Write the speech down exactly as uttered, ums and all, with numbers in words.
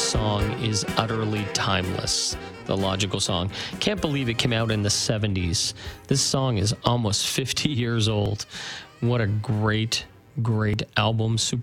song is utterly timeless. The Logical Song. Can't believe it came out in the seventies. This song is almost fifty years old. What a great, great album. Super